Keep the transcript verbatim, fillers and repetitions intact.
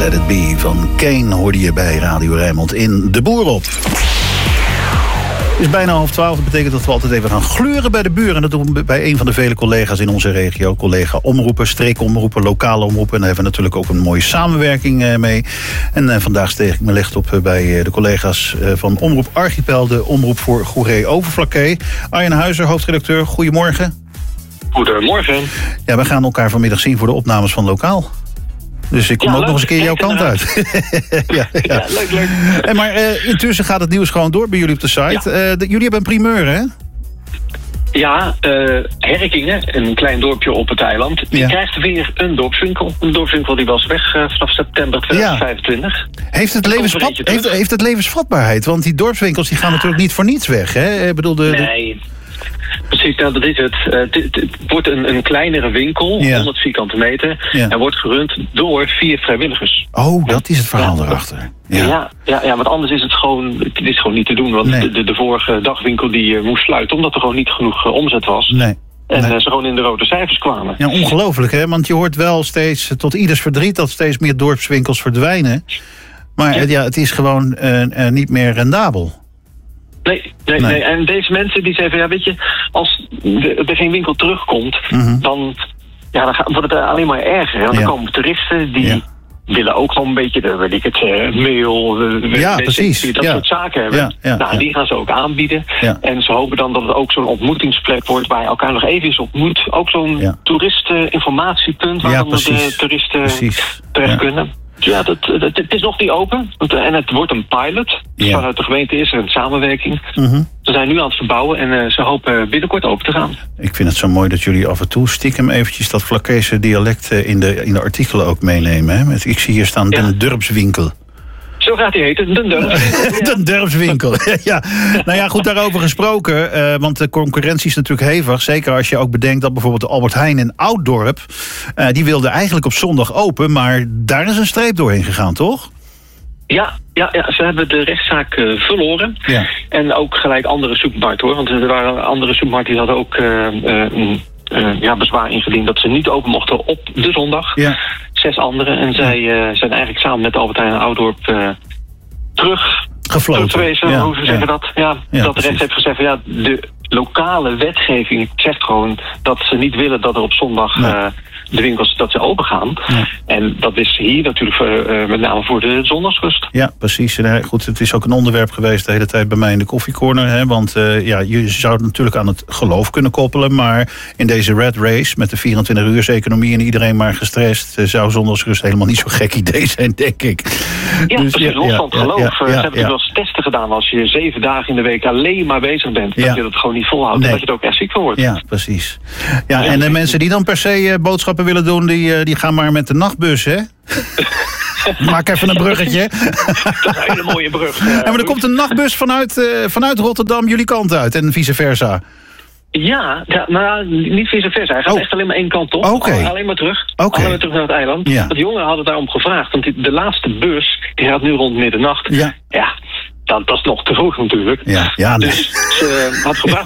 Let It Be van Kane hoorde je bij Radio Rijnmond in De Boer op. Het is bijna half twaalf. Dat betekent dat we altijd even gaan gluren bij de buren. En dat doen we bij een van de vele collega's in onze regio. Collega omroepen, streekomroepen, lokale omroepen. En daar hebben we natuurlijk ook een mooie samenwerking mee. En uh, vandaag steeg ik me licht op uh, bij uh, de collega's uh, van Omroep Archipel. De omroep voor Goeree-Overflakkee. Arjen Huizer, hoofdredacteur. Goedemorgen. Goedemorgen. Ja, we gaan elkaar vanmiddag zien voor de opnames van Lokaal. Dus ik kom ja, ook leuk. nog eens een keer jouw kant uit. ja, ja. ja, leuk, leuk. En maar uh, intussen gaat het nieuws gewoon door bij jullie op de site. Ja. Uh, de, jullie hebben een primeur, hè? Ja, uh, Herkingen, een klein dorpje op het eiland, die ja. krijgt weer een dorpswinkel. Een dorpswinkel die was weg uh, vanaf september tweeduizend vijfentwintig. Ja. Heeft, het levensvat, heeft, heeft het levensvatbaarheid? Want die dorpswinkels die gaan ja. natuurlijk niet voor niets weg, hè? Ik bedoel, de, nee. Precies, nou, dat is het. Uh, het, het, het wordt een, een kleinere winkel, ja. honderd vierkante meter, ja. en wordt gerund door vier vrijwilligers. Oh, dat is het verhaal ja. erachter. Ja. Ja, ja, ja, want anders is het gewoon, het is gewoon niet te doen. Want nee. de, de, de vorige dagwinkel die uh, moest sluiten, omdat er gewoon niet genoeg uh, omzet was. Nee. En nee. uh, ze gewoon in de rode cijfers kwamen. Ja, ongelooflijk, hè? Want je hoort wel steeds, tot ieders verdriet, dat steeds meer dorpswinkels verdwijnen. Maar ja, ja het is gewoon uh, uh, niet meer rendabel. Nee, nee, nee, nee. En deze mensen die zeggen, ja, weet je, als er geen winkel terugkomt, mm-hmm. dan, ja, dan wordt het alleen maar erger. Want ja. dan komen toeristen die ja. willen ook gewoon een beetje, de, weet ik het, uh, mail, uh, ja, precies. Die dat ja. soort zaken hebben. Ja, ja, nou, ja. die gaan ze ook aanbieden. Ja. En ze hopen dan dat het ook zo'n ontmoetingsplek wordt waar je elkaar nog even eens ontmoet. Ook zo'n ja. toeristeninformatiepunt waar ja, dan precies. de toeristen precies. terecht ja. kunnen. Ja, dat, dat, het is nog niet open. En het wordt een pilot. Ja. Vanuit de gemeente is er een samenwerking. Mm-hmm. Ze zijn nu aan het verbouwen en uh, ze hopen binnenkort open te gaan. Ik vind het zo mooi dat jullie af en toe stiekem eventjes dat Vlakkese dialect in de, in de artikelen ook meenemen. Hè? Met, ik zie hier staan ja. Den Durpswinkel. Zo gaat hij heten, de Durpswinkel. Ja. De Durpswinkel, ja. Nou ja, goed, daarover gesproken. Uh, want de concurrentie is natuurlijk hevig. Zeker als je ook bedenkt dat bijvoorbeeld de Albert Heijn in Ouddorp... Uh, die wilde eigenlijk op zondag open, maar daar is een streep doorheen gegaan, toch? Ja, ja, ja, ze hebben de rechtszaak uh, verloren. Ja. En ook gelijk andere supermarkten, hoor. Want er waren andere supermarkten die hadden ook uh, uh, uh, ja, bezwaar ingediend... dat ze niet open mochten op de zondag. Ja. Zes anderen. En zij uh, zijn eigenlijk samen met Albert Heijn en Ouddorp uh, terug... Gefloten. Teruggewezen, ja, hoe ze ja. zeggen dat. Ja, ja, dat de recht heeft gezegd van ja, de lokale wetgeving zegt gewoon dat ze niet willen dat er op zondag nee. uh, de winkels dat ze open gaan. Ja. En dat is hier natuurlijk voor, uh, met name voor de zondagsrust. Ja, precies. En, goed, het is ook een onderwerp geweest de hele tijd bij mij in de koffiecorner. Hè, want uh, ja, je zou het natuurlijk aan het geloof kunnen koppelen. Maar in deze red race met de vierentwintig uurseconomie en iedereen maar gestrest, uh, zou zondagsrust helemaal niet zo'n gek idee zijn, denk ik. Ja, dus, precies. Ja, los van het geloof. Ja, ja, ja, ze hebben ja. wel eens testen gedaan als je zeven dagen in de week alleen maar bezig bent. Ja. Dat je dat gewoon niet volhoudt. Nee. En dat je er ook echt ziek van wordt. Ja, precies. Ja, en de mensen die dan per se uh, boodschappen willen doen, die, uh, die gaan maar met de nachtbus, hè? Maak even een bruggetje. Dat is een hele mooie brug. Uh, ja, maar er komt een nachtbus vanuit, uh, vanuit Rotterdam jullie kant uit en vice versa. Ja, ja, maar niet vice versa. Hij gaat oh. echt alleen maar één kant op. Okay. Alleen maar terug. Okay. Alleen maar terug naar het eiland. Ja. De jongeren hadden daarom gevraagd. Want die, de laatste bus, die gaat nu rond middernacht. Ja. Ja, dat, dat is nog te vroeg natuurlijk. Ja, ja nee. Dus ze had gevraagd